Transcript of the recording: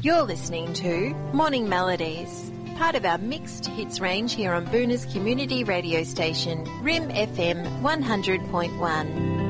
You're listening to Morning Melodies, part of our mixed hits range here on Boona's community radio station, RIM FM 100.1.